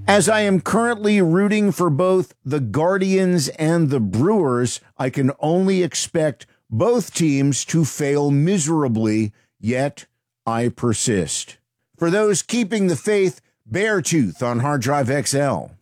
As I am currently rooting for both the Guardians and the Brewers, I can only expect both teams to fail miserably, yet I persist. For those keeping the faith, Beartooth on Hard Drive XL.